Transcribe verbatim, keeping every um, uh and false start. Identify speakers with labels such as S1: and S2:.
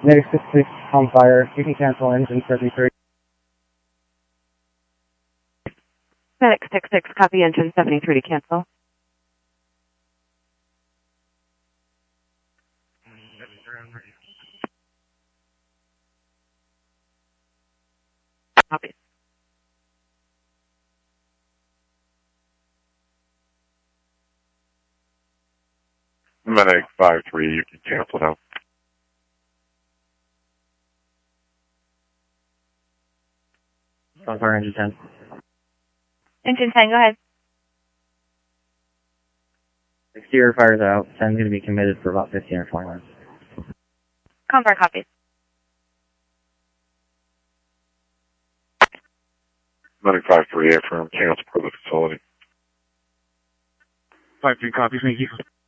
S1: Medic six six, home fire. You can cancel engine seventy-three.
S2: Medic six six, copy engine seventy-three to cancel. Copy.
S3: Medic five three, you can cancel now.
S1: Home fire, engine ten.
S2: Engine ten, go ahead.
S1: Exterior fire's out. ten's going to be committed for about fifteen or twenty minutes.
S2: Confirm, copy.
S3: Medic five three, affirm, cancel for the facility.
S1: five three, copy, thank you.